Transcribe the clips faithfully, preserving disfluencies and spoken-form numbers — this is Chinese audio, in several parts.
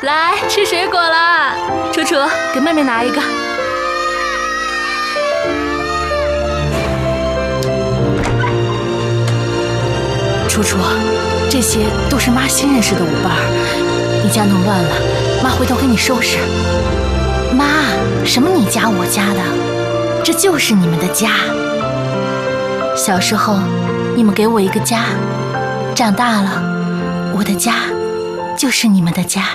来吃水果了，楚楚，给妹妹拿一个。楚楚，这些都是妈新认识的舞伴儿，你家弄乱了，妈回头给你收拾。妈，什么你家我家的，这就是你们的家。小时候，你们给我一个家，长大了，我的家就是你们的家。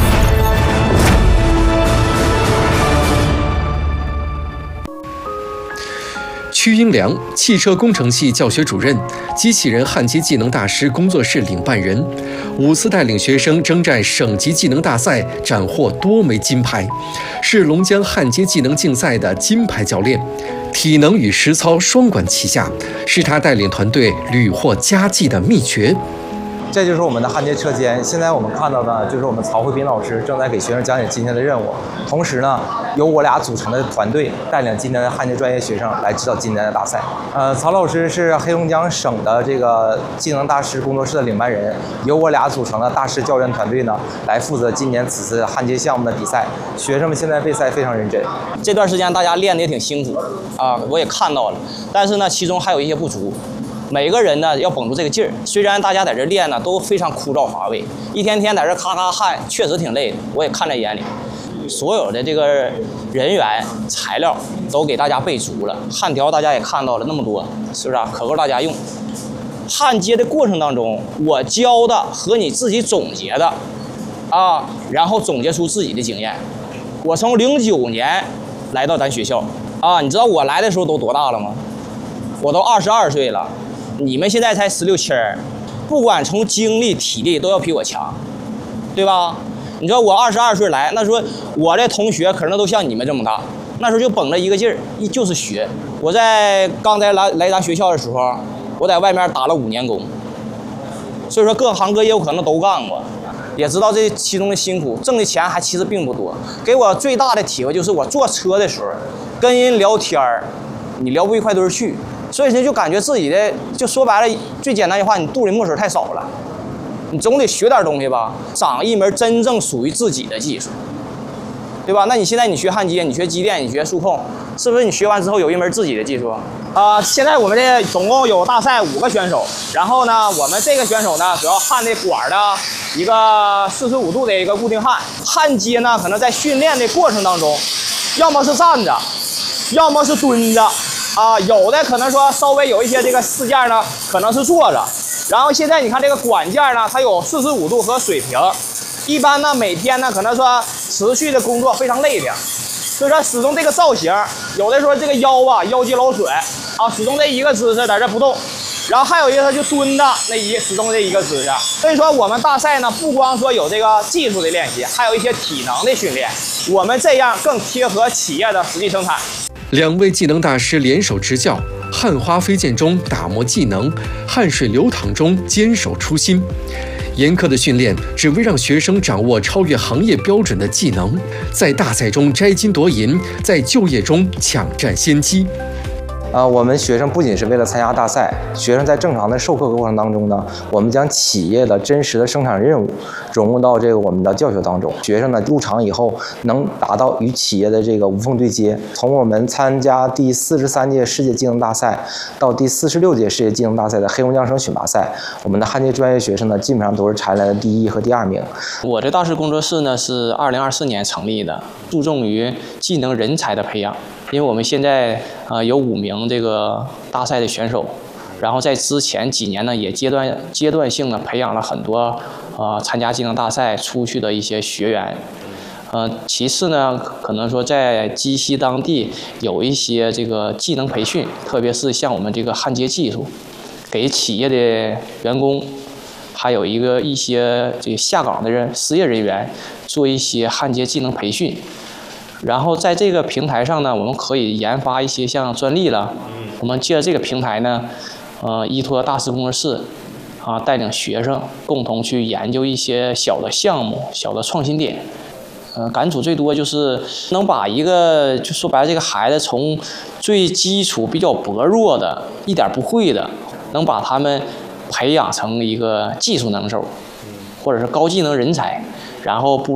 屈英良，汽车工程系教学主任，机器人焊接技能大师工作室领办人，五次带领学生征战省级技能大赛，斩获多枚金牌，是龙江焊接技能竞赛的金牌教练，体能与实操双管齐下，是他带领团队屡获佳绩的秘诀。 这就是我们的焊接车间。现在我们看到的就是我们曹慧斌老师正在给学生讲解今天的任务，同时呢，由我俩组成的团队带领今天的焊接专业学生来指导今年的大赛。呃，曹老师是黑龙江省的这个技能大师工作室的领班人，由我俩组成的大师教练团队呢，来负责今年此次焊接项目的比赛。学生们现在备赛非常认真。 这段时间大家练得也挺辛苦啊，我也看到了，但是呢，其中还有一些不足。每个人呢要绷住这个劲儿，虽然大家在这练呢都非常枯燥乏味，一天天在这咔咔焊，确实挺累的，我也看在眼里。所有的这个人员材料都给大家备足了，焊条大家也看到了那么多，是不是啊？可够大家用。焊接的过程当中，我教的和你自己总结的，啊，然后总结出自己的经验。我从零九年来到咱学校，啊，你知道我来的时候都多大了吗？我都二十二岁了。你们现在才十六七儿，不管从精力体力都要比我强，对吧？你说我二十二岁来，那时候我的同学可能都像你们这么大，那时候就绷着一个劲儿，一就是学。我在刚才来来咱学校的时候，我在外面打了五年工，所以说各行各业我可能都干过，也知道这其中的辛苦，挣的钱还其实并不多。给我最大的体会就是我坐车的时候，跟人聊天儿，你聊不一块堆儿去。所以说就感觉自己的，就说白了，最简单的话，你肚里墨水太少了，你总得学点东西吧，长一门真正属于自己的技术，对吧？那你现在你学焊接，你学机电，你学数控，是不是你学完之后有一门自己的技术？啊、呃，现在我们这总共有大赛五个选手，然后呢，我们这个选手呢，主要焊的管的一个四十五度的一个固定焊，焊接呢，可能在训练的过程当中，要么是站着，要么是蹲着。啊，有的可能说稍微有一些这个事件呢，可能是坐着。然后现在你看这个管件呢，它有四十五度和水平。一般呢，每天呢可能说持续的工作非常累的，所以说始终这个造型，有的时候这个腰啊腰肌劳损啊，始终这一个姿势在这不动。然后还有一个他就蹲着那一始终这一个姿势。所以说我们大赛呢，不光说有这个技术的练习，还有一些体能的训练。我们这样更贴合企业的实际生产。 两位技能大师联手执教，焊花飞溅中打磨技能，汗水流淌中坚守初心。严苛的训练只为让学生掌握超越行业标准的技能，在大赛中摘金夺银，在就业中抢占先机。 呃，我们学生不仅是为了参加大赛，学生在正常的授课过程当中呢，我们将企业的真实的生产任务融入到这个我们的教学当中。学生呢入场以后能达到与企业的这个无缝对接。从我们参加第四十三届世界技能大赛到第四十六届世界技能大赛的黑龙江省选拔赛，我们的焊接专业学生呢基本上都是蝉联了第一和第二名。 我这大师工作室呢是二零二四年成立的，注重于技能人才的培养。因为我们现在呃有五名这个大赛的选手，然后在之前几年呢也阶段阶段性的培养了很多呃参加技能大赛出去的一些学员。呃，其次呢，可能说在鸡西当地有一些这个技能培训，特别是像我们这个焊接技术，给企业的员工，还有一个一些这个下岗的人失业人员做一些焊接技能培训。然后在这个平台上呢，我们可以研发一些像专利了。我们借着这个平台呢，呃，依托大师工作室啊，带领学生共同去研究一些小的项目、小的创新点。呃，感触最多就是能把一个，就说白了，这个孩子从最基础比较薄弱的、一点不会的，能把他们培养成一个技术能手，或者是高技能人才，然后不。